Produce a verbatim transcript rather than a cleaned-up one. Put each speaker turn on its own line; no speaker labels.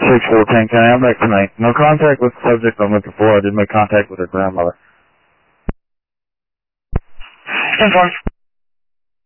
six four ten, can I have back tonight? No contact with the subject I'm looking for. I did make contact with her grandmother.
ten four.